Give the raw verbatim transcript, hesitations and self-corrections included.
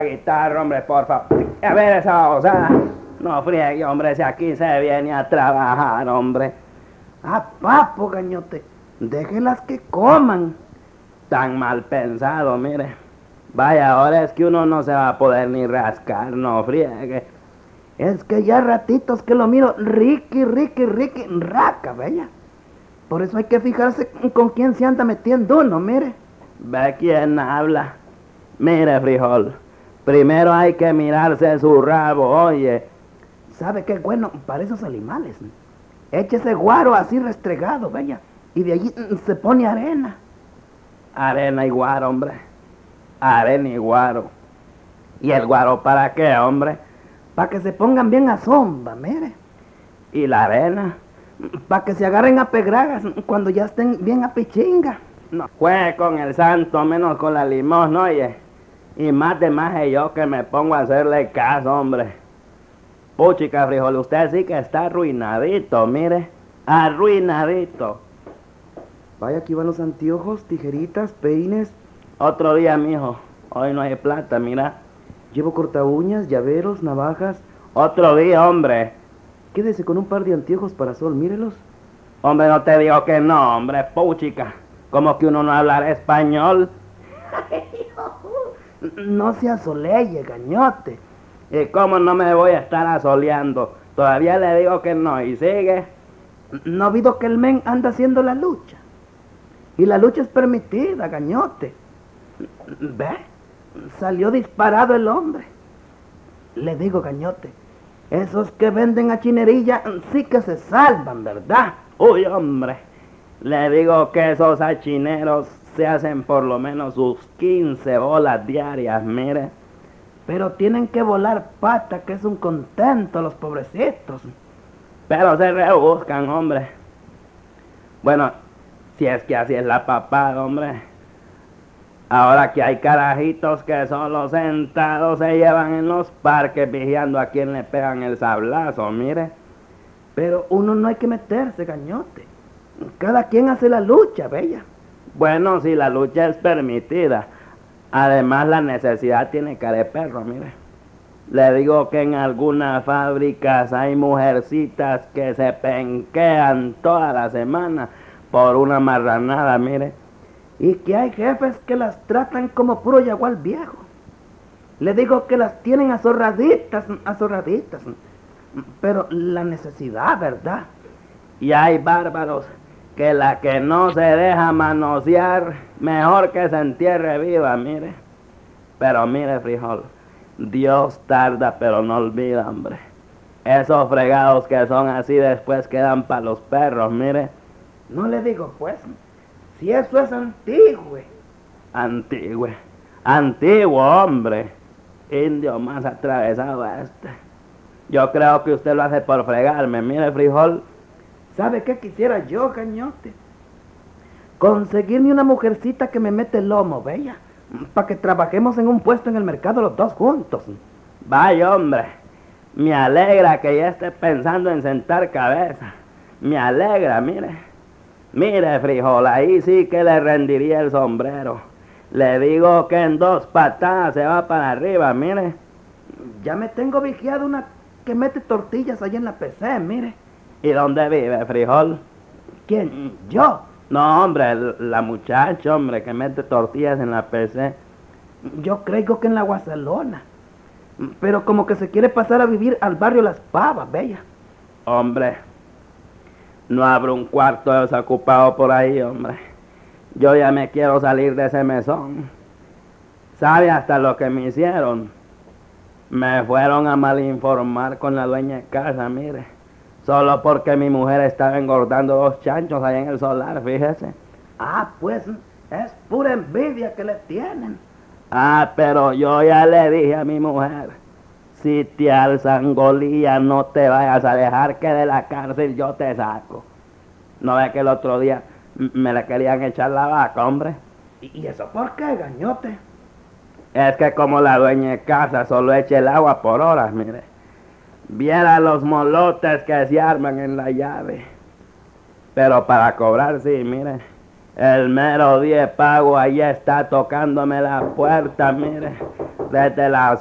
Guitarra, hombre, por favor. A ver esa osada. No friegue, hombre, si aquí se viene a trabajar, hombre. Ah, papo, gañote, déjelas que coman. Tan mal pensado, mire. Vaya, ahora es que uno no se va a poder ni rascar, no friegue. Es que ya ratitos que lo miro, riqui, riqui, riqui, raca, bella. Por eso hay que fijarse con quién se anda metiendo uno, mire. Ve quién habla. Mire, frijol, primero hay que mirarse su rabo, oye. ¿Sabe qué bueno para esos animales? Échese guaro así restregado, bella, y de allí se pone arena. Arena y guaro, hombre. Arena y guaro. ¿Y el guaro para qué, hombre? Para que se pongan bien a sombra, mire. ¿Y la arena? Para que se agarren a pedragas cuando ya estén bien a pichinga. No juegue con el santo, menos con la limón, oye. Y más de más de yo que me pongo a hacerle caso, hombre. Puchica, frijol, usted sí que está arruinadito, mire. Arruinadito. Vaya, aquí van los anteojos, tijeritas, peines. Otro día, mijo. Hoy no hay plata, mira. Llevo corta uñas, llaveros, navajas. Otro día, hombre. Quédese con un par de anteojos para sol, mírelos. Hombre, no te digo que no, hombre, puchica. ¿Cómo que uno no habla español? No se asoleye, gañote. ¿Y cómo no me voy a estar asoleando? Todavía le digo que no, y sigue. ¿No ha habido que el men anda haciendo la lucha? Y la lucha es permitida, gañote. ¿Ve? Salió disparado el hombre. Le digo, gañote, esos que venden a chinerilla sí que se salvan, ¿verdad? Uy, hombre, le digo que esos achineros se hacen por lo menos sus quince bolas diarias, mire. Pero tienen que volar pata, que es un contento los pobrecitos. Pero se rebuscan, hombre. Bueno, si es que así es la papada, hombre. Ahora que hay carajitos que solo sentados se llevan en los parques vigiando a quien le pegan el sablazo, mire. Pero uno no hay que meterse, gañote. Cada quien hace la lucha, bella. Bueno, si la lucha es permitida. Además, la necesidad tiene cara de perro, mire. Le digo que en algunas fábricas hay mujercitas que se penquean toda la semana por una marranada, mire. Y que hay jefes que las tratan como puro yagual viejo. Le digo que las tienen azorraditas, azorraditas. Pero la necesidad, ¿verdad? Y hay bárbaros que la que no se deja manosear, mejor que se entierre viva, mire. Pero mire, frijol, Dios tarda pero no olvida, hombre. Esos fregados que son así después quedan para los perros, mire. No le digo, pues, si eso es antiguo. Antiguo, antiguo, hombre. Indio más atravesado este. Yo creo que usted lo hace por fregarme, mire, frijol. ¿Sabe qué quisiera yo, gañote? Conseguirme una mujercita que me mete el lomo, bella, para que trabajemos en un puesto en el mercado los dos juntos. Vaya, hombre, me alegra que ya esté pensando en sentar cabeza. Me alegra, mire. Mire, frijol, ahí sí que le rendiría el sombrero. Le digo que en dos patadas se va para arriba, mire. Ya me tengo vigiado una que mete tortillas allá en la P C, mire. ¿Y dónde vive, frijol? ¿Quién? ¿Yo? No, hombre, la muchacha, hombre, que mete tortillas en la P C. Yo creo que en la Guasalona. Pero como que se quiere pasar a vivir al barrio Las Pavas, bella. Hombre, no abro un cuarto desocupado por ahí, hombre. Yo ya me quiero salir de ese mesón. ¿Sabe hasta lo que me hicieron? Me fueron a malinformar con la dueña de casa, mire. Solo porque mi mujer estaba engordando dos chanchos allá en el solar, fíjese. Ah, pues es pura envidia que le tienen. Ah, pero yo ya le dije a mi mujer, si te alzan golía, no te vayas a dejar que de la cárcel yo te saco. ¿No ve que el otro día me le querían echar la vaca, hombre? ¿Y eso por qué, gañote? Es que como la dueña de casa solo echa el agua por horas, mire. Viera los molotes que se arman en la llave. Pero para cobrar, sí, mire. El mero día de pago allá está tocándome la puerta, mire, desde las